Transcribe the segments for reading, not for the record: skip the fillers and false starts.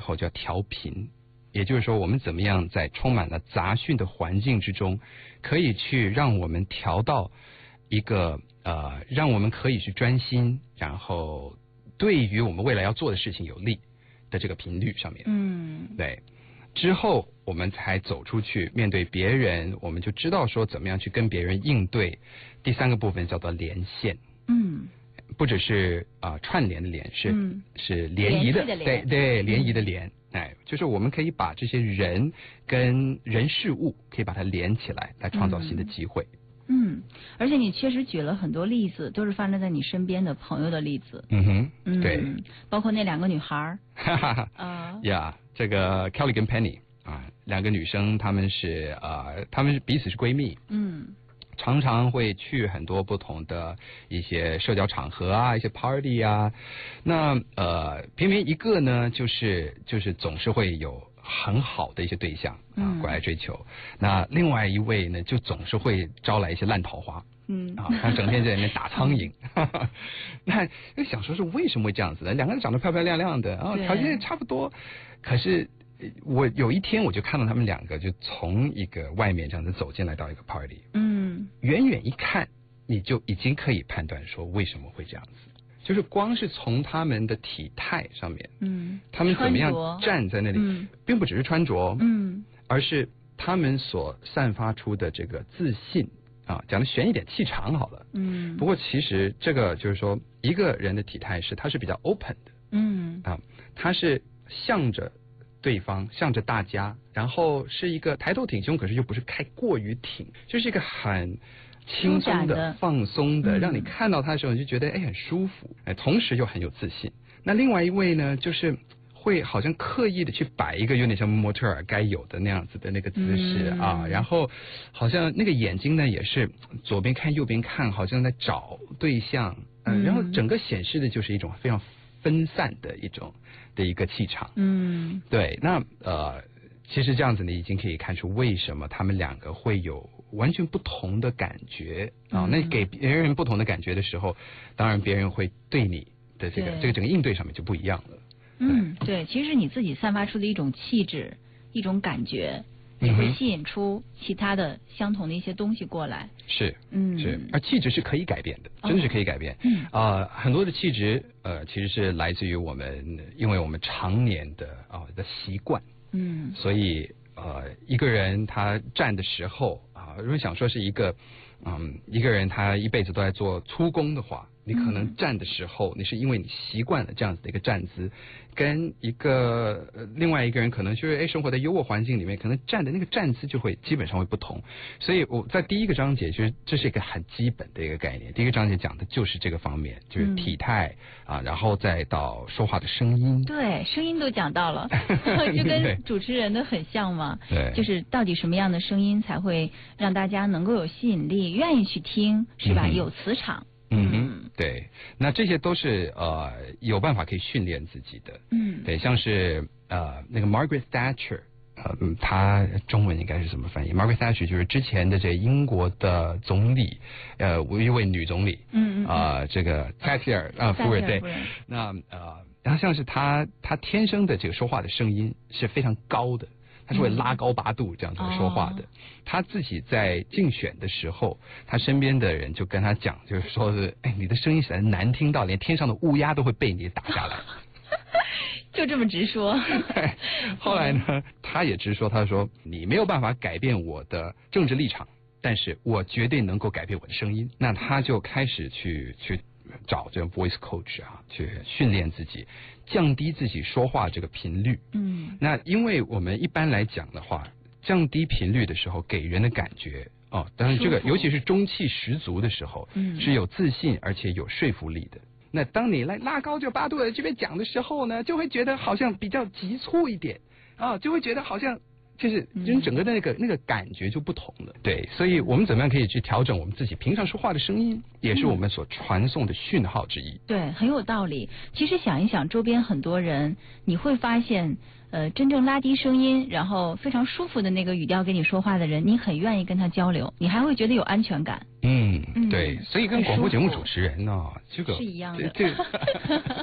后就要调频，也就是说我们怎么样在充满了杂讯的环境之中，可以去让我们调到一个让我们可以去专心，然后对于我们未来要做的事情有利的这个频率上面。对。之后我们才走出去面对别人，我们就知道说怎么样去跟别人应对。第三个部分叫做连线。不只是串联的联，是联谊的，对联谊的联。就是我们可以把这些人跟人事物可以把它连起来，来创造新的机会。 而且你确实举了很多例子，都是发生在你身边的朋友的例子。 对， 包括那2个女孩。 这个 Kelly 跟 Penny 2个女生，她们是彼此是闺蜜。常常会去很多不同的一些社交场合啊，一些 party 啊。那偏偏一个呢，就是总是会有很好的一些对象过来追求。那另外一位呢，就总是会招来一些烂桃花。他整天在里面打苍蝇。那想说是为什么会这样子呢？2个人长得漂漂亮亮的，条件也差不多，可是我有一天我就看到他们2个就从一个外面这样子走进来到一个 party。远远一看你就已经可以判断说为什么会这样子，就是光是从他们的体态上面，他们怎么样站在那里，并不只是穿着，而是他们所散发出的这个自信讲的玄一点，气场好了。不过其实这个就是说一个人的体态他是比较 open 的。他是向着对方，向着大家，然后是一个抬头挺胸，可是又不是太过于挺，就是一个很轻松的、放松的，让你看到他的时候你就觉得很舒服，同时又很有自信。那另外一位呢，就是会好像刻意的去摆一个有点像模特儿该有的那样子的那个姿势然后好像那个眼睛呢也是左边看右边看，好像在找对象，然后整个显示的就是一种非常分散的一个气场。对。那其实这样子你已经可以看出为什么他们2个会有完全不同的感觉那给别人不同的感觉的时候，当然别人会对你的这个整个应对上面就不一样了。 对，其实你自己散发出的一种气质，一种感觉，也会吸引出其他的相同的一些东西过来。 是。而气质是可以改变的，真的是可以改变。很多的气质其实是来自于我们，因为我们常年的习惯。所以一个人他站的时候如果想说是一个人他一辈子都在做粗工的话，你可能站的时候你是因为你习惯了这样子的一个站姿，跟一个另外一个人可能就是生活在优渥环境里面，可能站的那个站姿就会基本上会不同。所以我在第一个章节就是这是一个很基本的一个概念，第一个章节讲的就是这个方面，就是体态然后再到说话的声音。 对，声音都讲到了就跟主持人的很像嘛。 对， 就是到底什么样的声音才会让大家能够有吸引力，愿意去听，是吧？有磁场。 对，那这些都是有办法可以训练自己的。对，像是那个 Margaret Thatcher，她中文应该是怎么翻译 ？Margaret Thatcher 就是之前的这英国的总理，一位女总理。这个 Thatcher 夫人。对，那然后像是她天生的这个说话的声音是非常高的。他是会拉高八度这样子说话的。他自己在竞选的时候，他身边的人就跟他讲，就是说是你的声音实在难听到连天上的乌鸦都会被你打下来。 就这么直说。 后来呢，他也直说，他说你没有办法改变我的政治立场，但是我绝对能够改变我的声音。那他就开始去找这种 voice coach 去训练自己，降低自己说话这个频率。那因为我们一般来讲的话，降低频率的时候给人的感觉当然这个尤其是中气十足的时候，是有自信而且有说服力的。那当你来拉高这8度的这边讲的时候呢，就会觉得好像比较急促一点就会觉得好像就是人整个的那个感觉就不同了。对，所以我们怎么样可以去调整我们自己平常说话的声音，也是我们所传送的讯号之一。 对，很有道理。其实想一想，周边很多人，你会发现真正拉低声音，然后非常舒服的那个语调跟你说话的人，你很愿意跟他交流，你还会觉得有安全感。 对，所以跟广播节目主持人呢，这个是一样的。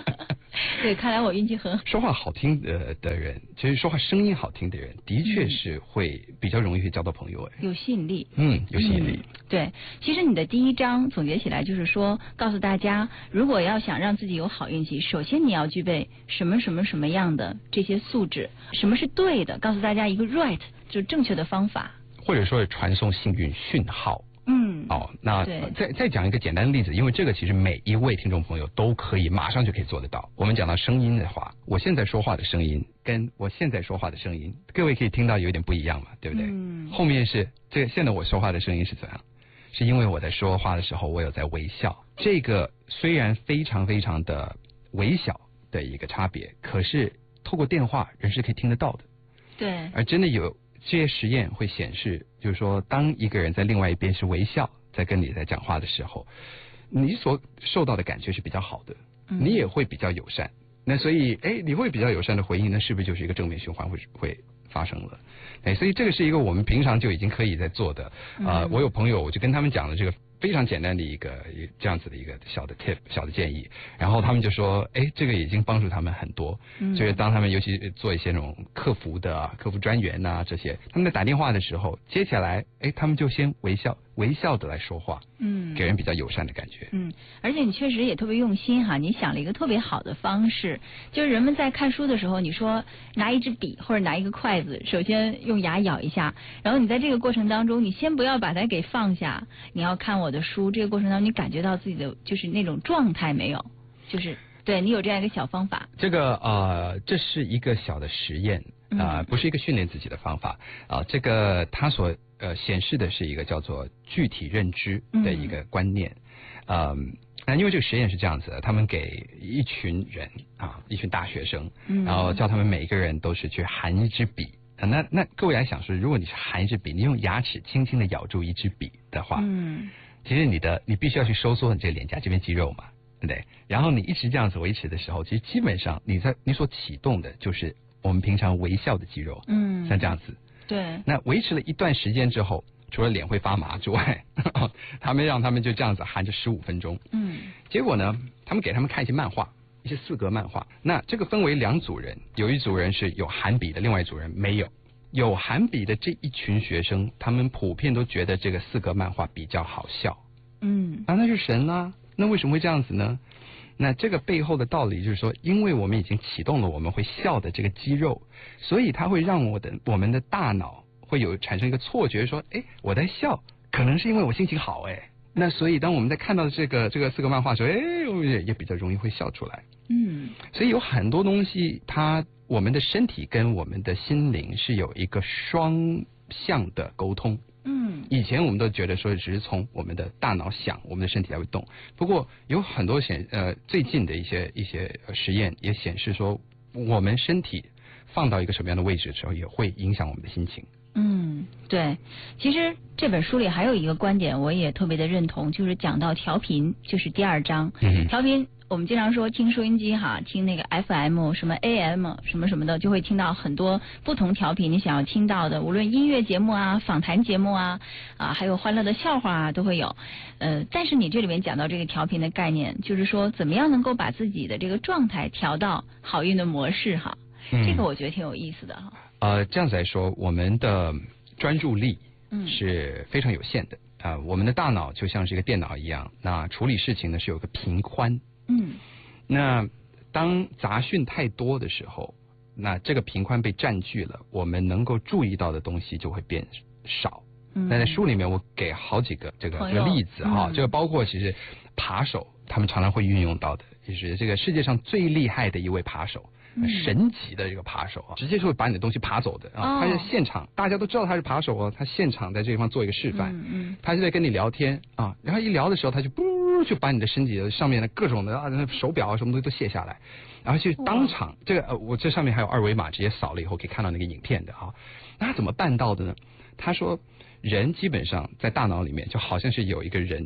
对，看来我运气很好。 说话好听的人，其实说话声音好听的人，的确是会比较容易去交到朋友。 有吸引力。 有吸引力。 对，其实你的第一章总结起来就是说，告诉大家，如果要想让自己有好运气，首先你要具备什么什么什么样的这些素质，什么是对的，告诉大家一个 right 就正确的方法， 或者说是传送幸运讯号。那再讲一个简单的例子，因为这个其实每一位听众朋友都可以马上就可以做得到。我们讲到声音的话，我现在说话的声音跟我现在说话的声音，各位可以听到有点不一样嘛，对不对？后面是这个现在我说话的声音是怎样？是因为我在说话的时候我有在微笑，这个虽然非常非常的微小的一个差别，可是透过电话人是可以听得到的。 对， 而真的有这些实验会显示，就是说当一个人在另外一边是微笑在跟你在讲话的时候，你所受到的感觉是比较好的，你也会比较友善。那所以你会比较友善的回应，那是不是就是一个正面循环会发生了？所以这个是一个我们平常就已经可以在做的。我有朋友，我就跟他们讲了这个非常简单的一个这样子的一个小的 tip 小的建议，然后他们就说这个已经帮助他们很多。就是当他们尤其做一些那种客服专员啊这些，他们在打电话的时候接起来他们就先微笑的来说话，给人比较友善的感觉。 而且你确实也特别用心哈，你想了一个特别好的方式，就是人们在看书的时候，你说拿一支笔或者拿一个筷子，首先用牙咬一下，然后你在这个过程当中，你先不要把它给放下，你要看我的书，这个过程当中你感觉到自己的就是那种状态没有？就是对你有这样一个小方法。 这个这是一个小的实验不是一个训练自己的方法这个它所显示的是一个叫做具体认知的一个观念。那因为这个实验是这样子的，他们给一群人一群大学生，然后叫他们每一个人都是去含一支笔。那各位来想说，如果你是含一支笔，你用牙齿轻轻的咬住一支笔的话，其实你必须要去收缩你这个脸颊这边肌肉嘛，对不对？然后你一直这样子维持的时候，其实基本上你所启动的就是我们平常微笑的肌肉，像这样子。对。那维持了一段时间之后，除了脸会发麻之外，让他们就这样子含着15分钟。结果呢，给他们看一些漫画，一些4格漫画。那这个分为2组人，有一组人是有含笔的，另外一组人没有。有含笔的这一群学生，他们普遍都觉得这个4格漫画比较好笑。那是神啊，那为什么会这样子呢？那这个背后的道理就是说，因为我们已经启动了我们会笑的这个肌肉，所以它会让我们的大脑会产生一个错觉，说我在笑，可能是因为我心情好那所以当我们在看到这个4格漫画的时候，也比较容易会笑出来。所以有很多东西，我们的身体跟我们的心灵是有一个双向的沟通。以前我们都觉得说只是从我们的大脑想，我们的身体才会动。不过有很多最近的一些实验也显示说，我们身体放到一个什么样的位置的时候，也会影响我们的心情。 对，其实这本书里还有一个观点我也特别的认同，就是讲到调频，就是第2章。调频我们经常说听收音机听那个 FM 什么 AM 什么什么的，就会听到很多不同调频你想要听到的，无论音乐节目访谈节目还有欢乐的笑话都会有。但是你这里面讲到这个调频的概念，就是说怎么样能够把自己的这个状态调到好运的模式这个我觉得挺有意思的这样子来说，我们的专注力是非常有限的。我们的大脑就像是一个电脑一样，那处理事情呢是有个频宽。那当杂讯太多的时候，那这个频宽被占据了，我们能够注意到的东西就会变少。那在书里面我给好几个这个例子这个包括其实扒手他们常常会运用到的，就是这个世界上最厉害的一位扒手。神奇的这个扒手直接就会把你的东西扒走的他在现场，大家都知道他是扒手他现场在这个地方做一个示范。他就在跟你聊天然后一聊的时候，他就就把你的身体的上面的各种的手表什么东西都卸下来，然后去当场这个我这上面还有2维码，直接扫了以后可以看到那个影片的那他怎么办到的呢？他说人基本上在大脑里面就好像是有一个人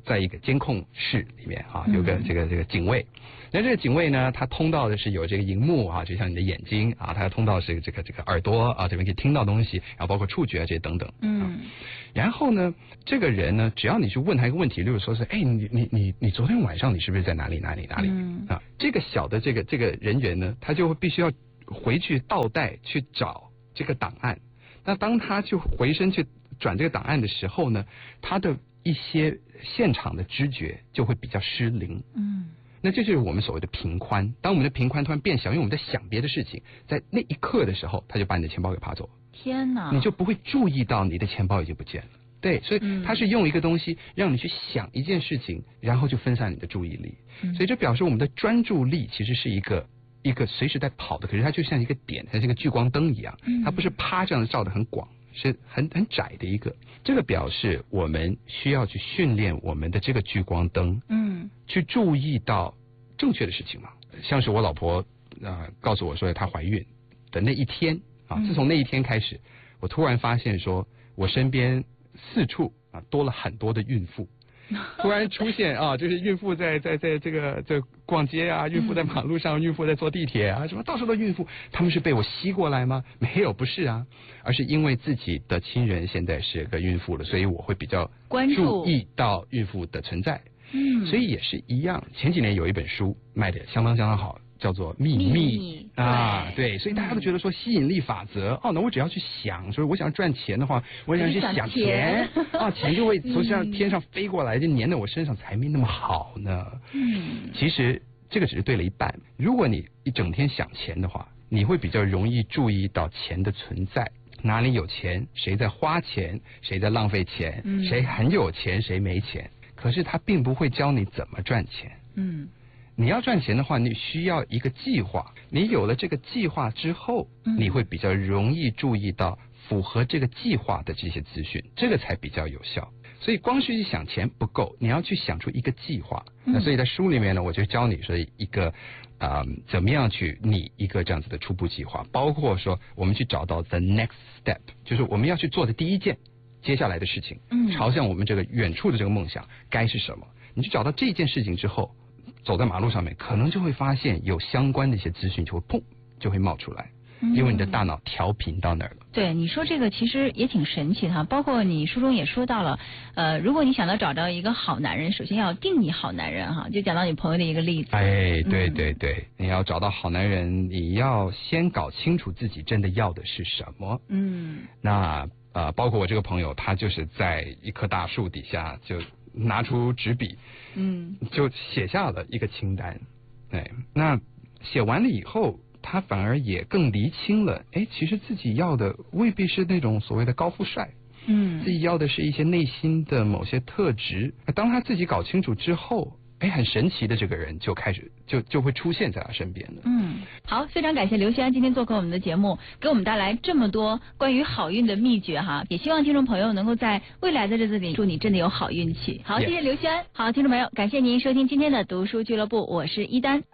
在一个监控室里面啊，有个这个警卫。那这个警卫呢，他通道的是有这个荧幕啊，就像你的眼睛啊，他的通道是这个耳朵啊，这边可以听到东西，然后包括触觉这些等等。然后呢，这个人呢，只要你去问他一个问题，例如说是，哎，你昨天晚上你是不是在哪里啊？这个小的这个人员呢，他就必须要回去倒带去找这个档案。那当他去回身去转这个档案的时候呢，他的一些现场的知觉就会比较失灵。那这就是我们所谓的频宽。当我们的频宽突然变小，因为我们在想别的事情，在那一刻的时候，他就把你的钱包给扒走了。 天哪！ 你就不会注意到你的钱包已经不见了。对，所以他是用一个东西让你去想一件事情，然后就分散你的注意力。所以这表示我们的专注力其实是一个随时在跑的，可是它就像一个点，像一个聚光灯一样，它不是啪这样照得很广，是很窄的一个。这个表示我们需要去训练我们的这个聚光灯，去注意到正确的事情嘛。像是我老婆告诉我说她怀孕的那一天啊，自从那一天开始，我突然发现说我身边四处多了很多的孕妇。突然出现啊，就是孕妇在这个逛街啊，孕妇在马路上，孕妇在坐地铁啊，什么到处都孕妇，他们是被我吸过来吗？没有，不是啊，而是因为自己的亲人现在是个孕妇了，所以我会比较注意到孕妇的存在。所以也是一样。前几年有一本书卖的相当好，叫做《秘密》啊，对，所以大家都觉得说吸引力法则，那我只要去想，所以我想赚钱的话，我想去想钱啊，钱就会从天上飞过来，就粘在我身上，才没那么好呢。其实这个只是对了一半。如果你一整天想钱的话，你会比较容易注意到钱的存在，哪里有钱，谁在花钱，谁在浪费钱，谁很有钱，谁没钱。可是他并不会教你怎么赚钱。你要赚钱的话，你需要一个计划。你有了这个计划之后，你会比较容易注意到符合这个计划的这些资讯，这个才比较有效。所以光是去想钱不够，你要去想出一个计划。那所以在书里面呢，我就教你说一个怎么样去拟一个这样子的初步计划，包括说我们去找到 the next step， 就是我们要去做的第一件接下来的事情，朝向我们这个远处的这个梦想该是什么。你去找到这件事情之后，走在马路上面，可能就会发现有相关的一些资讯就会砰就会冒出来，因为你的大脑调频到那儿了。 对，你说这个其实也挺神奇的哈。包括你书中也说到了，如果你想要找到一个好男人，首先要定义好男人哈。就讲到你朋友的一个例子。 哎，对，你要找到好男人，你要先搞清楚自己真的要的是什么。那包括我这个朋友，他就是在一棵大树底下就拿出纸笔，就写下了一个清单。对，那写完了以后，他反而也更厘清了，其实自己要的未必是那种所谓的高富帅，自己要的是一些内心的某些特质。当他自己搞清楚之后，很神奇的这个人就开始就会出现在他身边了。 好，非常感谢刘轩今天做客我们的节目，给我们带来这么多关于好运的秘诀哈。也希望听众朋友能够在未来的日子里，祝你真的有好运气。好，谢谢刘轩。好，听众朋友，感谢您收听今天的读书俱乐部，我是一丹。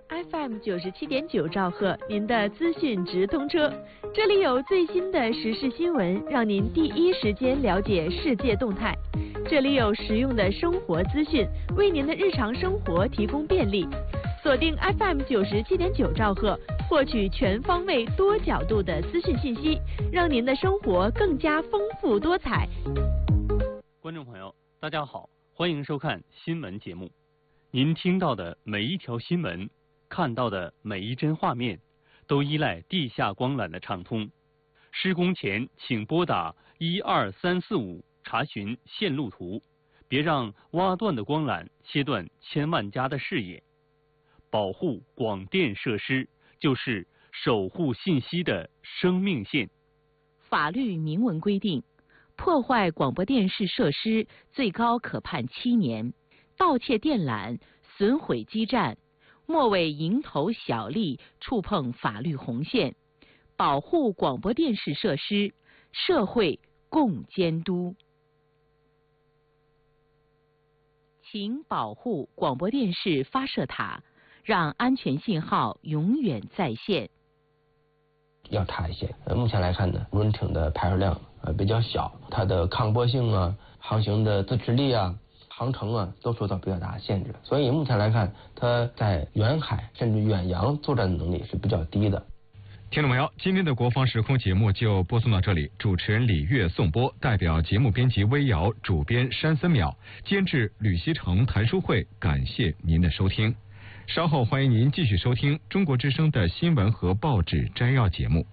FM 97.9兆赫，您的资讯直通车，这里有最新的时事新闻，让您第一时间了解世界动态。这里有实用的生活资讯，为您的日常生活提供便利。锁定 FM 97.9兆赫，获取全方位、多角度的资讯信息，让您的生活更加丰富多彩。 观众朋友，大家好，欢迎收看新闻节目。您听到的每一条新闻，看到的每一帧画面，都依赖地下光缆的畅通。施工前请拨打12345查询线路图，别让挖断的光缆切断千万家的视野。保护广电设施就是守护信息的生命线。 法律明文规定，破坏广播电视设施最高可判7年，盗窃电缆、损毁基站，莫为蝇头小利触碰法律红线。保护广播电视设施，社会共监督。请保护广播电视发射塔，让安全信号永远在线。 要差一些。目前来看呢，无人艇的排水量比较小，它的抗波性啊、航行的自持力啊， 航程啊都受到比较大的限制，所以目前来看，它在远海甚至远洋作战的能力是比较低的。 听众朋友，今天的国防时空节目就播送到这里，主持人李月颂播，代表节目编辑微瑶，主编山森淼，监制吕锡成、谭书慧，感谢您的收听。稍后欢迎您继续收听中国之声的新闻和报纸摘要节目。